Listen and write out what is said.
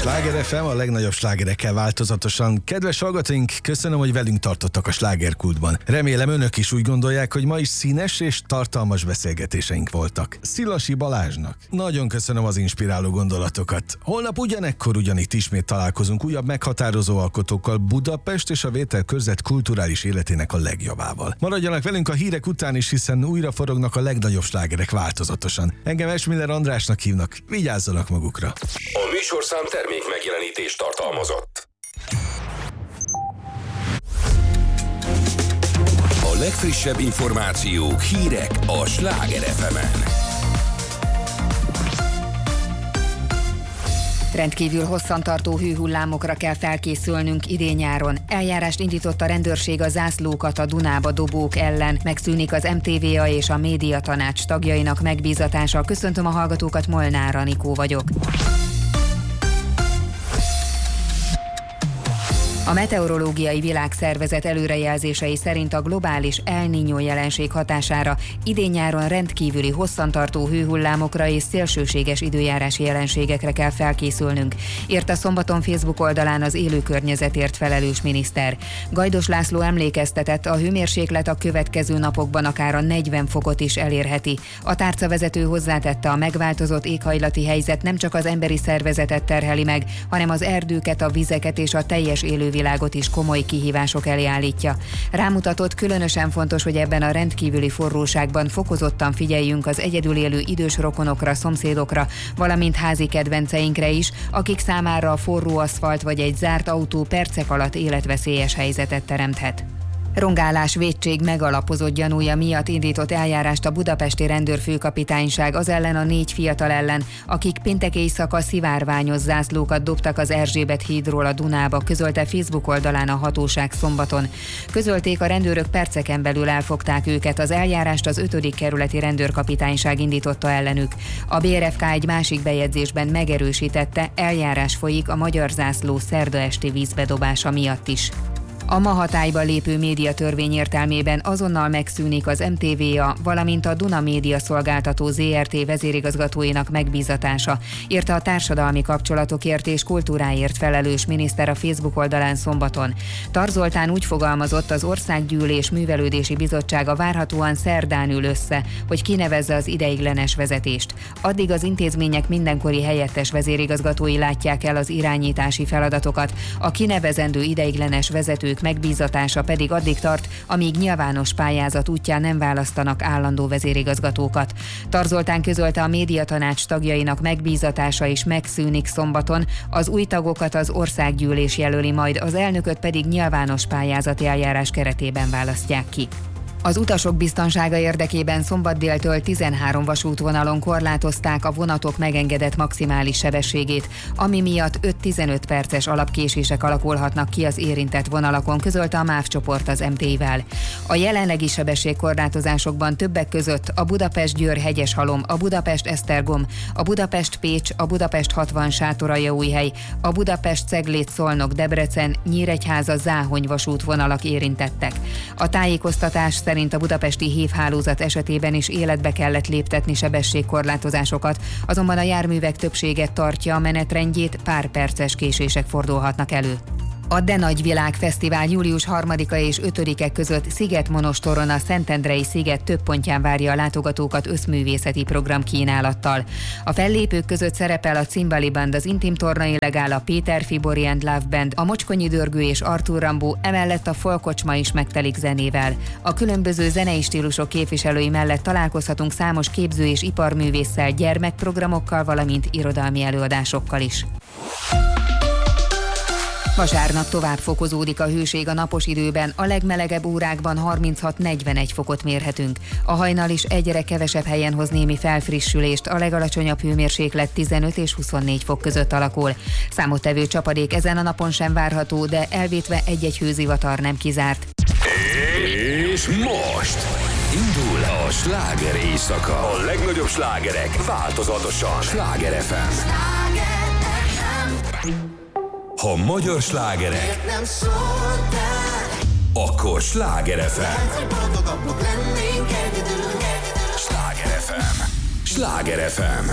Sláger FM, a legnagyobb slágerekkel változatosan. Kedves hallgatóink, köszönöm, hogy velünk tartottak a slágerkultban. Remélem önök is úgy gondolják, hogy ma is színes és tartalmas beszélgetéseink voltak. Szilasi Balázsnak nagyon köszönöm az inspiráló gondolatokat. Holnap ugyanekkor ugyanitt ismét találkozunk újabb meghatározó alkotókkal, Budapest és a Vételkörzet kulturális életének a legjobbával. Maradjanak velünk a hírek után is, hiszen újra forognak a legnagyobb slágerek változatosan. Engem Esmiller Andrásnak hívnak, vigyázzanak magukra. A műsorszám termék megjelenítést tartalmazott. A legfrissebb információk, hírek a Sláger FM-en. Rendkívül hosszantartó hőhullámokra kell felkészülnünk idén-nyáron. Eljárást indított a rendőrség a zászlókat a Dunába dobók ellen. Megszűnik az MTVA és a Médiatanács tagjainak megbízatása. Köszöntöm a hallgatókat, Molnár Anikó vagyok. A Meteorológiai Világszervezet előrejelzései szerint a globális El Niño jelenség hatására idén-nyáron rendkívüli hosszantartó hőhullámokra és szélsőséges időjárási jelenségekre kell felkészülnünk, írta szombaton Facebook oldalán az élő környezetért felelős miniszter. Gajdos László emlékeztetett, a hőmérséklet a következő napokban akár a 40 fokot is elérheti. A tárcavezető hozzátette, a megváltozott éghajlati helyzet nem csak az emberi szervezetet terheli meg, hanem az erdőket, a vizeket és a teljes élővilágot is komoly kihívások elé állítja. Rámutatott, különösen fontos, hogy ebben a rendkívüli forróságban fokozottan figyeljünk az egyedül élő idős rokonokra, szomszédokra, valamint házi kedvenceinkre is, akik számára a forró aszfalt vagy egy zárt autó percek alatt életveszélyes helyzetet teremthet. Rongálás, vétség megalapozott gyanúja miatt indított eljárást a budapesti rendőrfőkapitányság az ellen a 4 fiatal ellen, akik péntek éjszaka szivárványos zászlókat dobtak az Erzsébet hídról a Dunába, közölte Facebook oldalán a hatóság szombaton. Közölték, a rendőrök perceken belül elfogták őket, az eljárást az 5. kerületi rendőrkapitányság indította ellenük. A BRFK egy másik bejegyzésben megerősítette, eljárás folyik a magyar zászló szerda esti vízbedobása miatt is. A ma hatályba lépő médiatörvény értelmében azonnal megszűnik az MTVA, valamint a Duna Média Szolgáltató ZRT vezérigazgatóinak megbízatása, írta a társadalmi kapcsolatokért és kultúráért felelős miniszter a Facebook oldalán szombaton. Tar Zoltán úgy fogalmazott, az Országgyűlés Művelődési Bizottsága várhatóan szerdán ül össze, hogy kinevezze az ideiglenes vezetést. Addig az intézmények mindenkori helyettes vezérigazgatói látják el az irányítási feladatokat, a kinevezendő ideiglenes vezetők megbízatása pedig addig tart, amíg nyilvános pályázat útján nem választanak állandó vezérigazgatókat. Tar Zoltán közölte, a Médiatanács tagjainak megbízatása is megszűnik szombaton, az új tagokat az Országgyűlés jelöli majd, az elnököt pedig nyilvános pályázati eljárás keretében választják ki. Az utasok biztonsága érdekében szombat déltől 13 vasútvonalon korlátozták a vonatok megengedett maximális sebességét, ami miatt 5-15 perces alapkésések alakulhatnak ki az érintett vonalakon, közölte a MÁV csoport az MT-vel. A jelenlegi sebességkorlátozásokban többek között a Budapest-Győr-Hegyeshalom, a Budapest-Esztergom, a Budapest-Pécs, a Budapest-60 Sátoraljaújhely, a Budapest-Cegléd-Szolnok-Debrecen, Nyíregyháza-Záhony vasútvonalak érintettek. A tájékoztatás szerint a budapesti hévhálózat esetében is életbe kellett léptetni sebességkorlátozásokat, azonban a járművek többsége tartja a menetrendjét, pár perces késések fordulhatnak elő. A De Nagy Világ Fesztivál július 3-a és 5-e között Szigetmonostoron, a Szentendrei sziget több pontján várja a látogatókat összművészeti program kínálattal. A fellépők között szerepel a Cimbali Band, az Intim Torna Illegál, a Péter Fibori and Love Band, a Mocskonyi Dörgő és Artur Rambó, emellett a Folkocsma is megtelik zenével. A különböző zenei stílusok képviselői mellett találkozhatunk számos képző- és iparművésszel, gyermekprogramokkal, valamint irodalmi előadásokkal is. Vasárnap tovább fokozódik a hőség a napos időben, a legmelegebb órákban 36-41 fokot mérhetünk. A hajnal is egyre kevesebb helyen hoz némi felfrissülést, a legalacsonyabb hőmérséklet 15 és 24 fok között alakul. Számottevő csapadék ezen a napon sem várható, de elvétve egy-egy hőzivatar nem kizárt. És most indul a sláger éjszaka. A legnagyobb slágerek változatosan. Sláger FM. Ha magyar slágerek, akkor Sláger FM. Sláger FM. Sláger FM.